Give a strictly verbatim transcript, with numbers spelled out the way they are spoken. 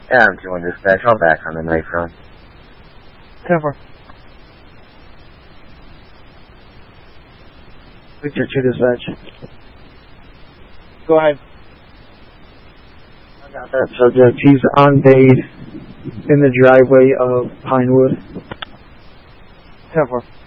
Yeah, I'm doing dispatch. I'll back on the night front. ten four. Victor to dispatch. Go ahead. I got that subject. He's on base in the driveway of Pinewood. ten four.